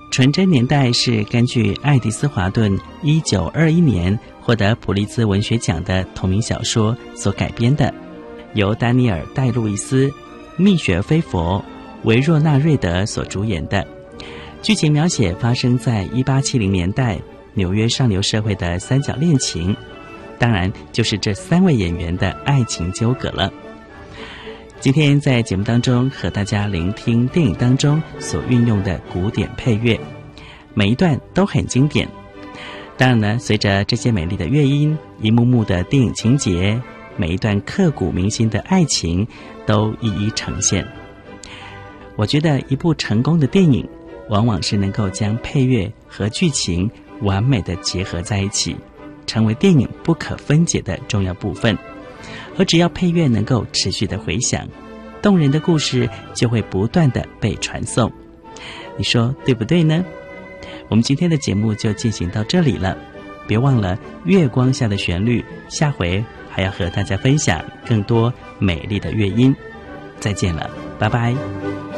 纯真年代是根据爱迪斯·华顿1921年获得普利兹文学奖的同名小说所改编的，由丹尼尔·戴路易斯、蜜雪儿·菲佛、维若纳·瑞德所主演的。剧情描写发生在1870年代纽约上流社会的三角恋情，当然就是这3位演员的爱情纠葛了。今天在节目当中和大家聆听电影当中所运用的古典配乐，每一段都很经典。当然呢，随着这些美丽的乐音，一幕幕的电影情节，每一段刻骨铭心的爱情都一一呈现。我觉得一部成功的电影往往是能够将配乐和剧情完美的结合在一起，成为电影不可分解的重要部分。而只要配乐能够持续的回响，动人的故事就会不断的被传颂。你说对不对呢？我们今天的节目就进行到这里了，别忘了月光下的旋律，下回还要和大家分享更多美丽的乐音。再见了，拜拜。